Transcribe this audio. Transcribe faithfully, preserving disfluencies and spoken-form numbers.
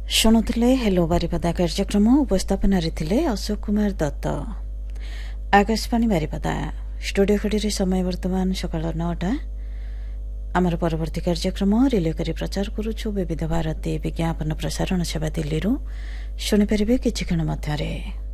शुणुले hello Baripada कार्यक्रम उपस्थापन Ashok Kumar Dutt. Akashvani Baripada studio खड़ी समय वर्तमान सकाल नौटा। आमर परवर्ती कार्यक्रम रिले करी प्रचार करुछु विविध भारती विज्ञापन प्रसारण सेवा दिल्ली शुणिपारे किछि क्षण मध्यरे।